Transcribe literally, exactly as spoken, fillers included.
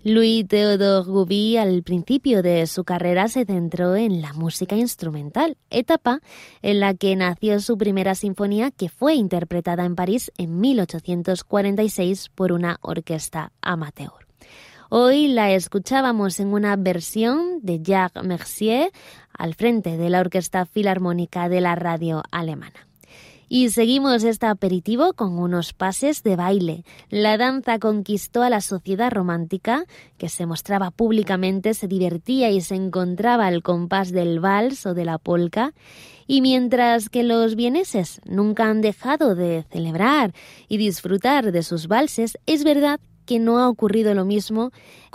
Louis Théodore Gouby al principio de su carrera se centró en la música instrumental, etapa en la que nació su primera sinfonía, que fue interpretada en París en mil ochocientos cuarenta y seis por una orquesta amateur. Hoy la escuchábamos en una versión de Jacques Mercier al frente de la Orquesta Filarmónica de la radio alemana. Y seguimos este aperitivo con unos pases de baile. La danza conquistó a la sociedad romántica, que se mostraba públicamente, se divertía y se encontraba al compás del vals o de la polka. Y mientras que los vieneses nunca han dejado de celebrar y disfrutar de sus valses, es verdad que no ha ocurrido lo mismo con